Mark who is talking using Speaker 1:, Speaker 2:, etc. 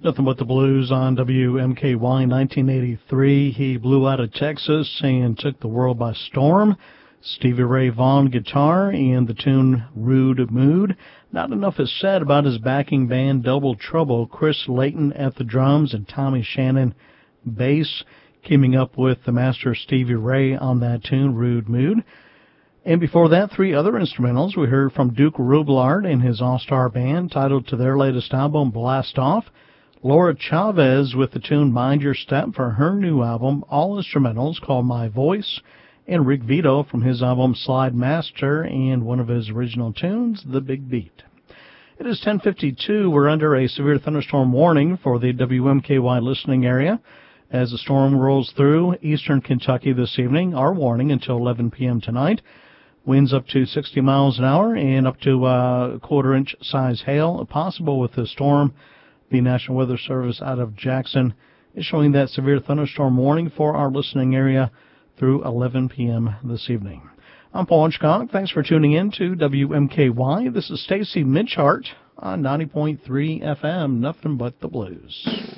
Speaker 1: Nothing But the Blues on WMKY 1983. He blew out of Texas and took the world by storm. Stevie Ray Vaughan guitar and the tune Rude Mood. Not enough is said about his backing band Double Trouble. Chris Layton at the drums and Tommy Shannon bass, teaming up with the master Stevie Ray on that tune, Rude Mood. And before that, three other instrumentals. We heard from Duke Rublard and his all-star band, titled to their latest album, Blast Off. Laura Chavez with the tune Mind Your Step for her new album, all instrumentals, called My Voice. And Rick Vito from his album Slide Master and one of his original tunes, The Big Beat. It is 10:52. We're under a severe thunderstorm warning for the WMKY listening area. As the storm rolls through eastern Kentucky this evening, our warning until 11 p.m. tonight. Winds up to 60 miles an hour and up to quarter-inch size hail possible with the storm. The National Weather Service out of Jackson is showing that severe thunderstorm warning for our listening area through 11 p.m. this evening. I'm Paul Hitchcock. Thanks for tuning in to WMKY. This is Stacy Mitchart on 90.3 FM, Nothing But the Blues.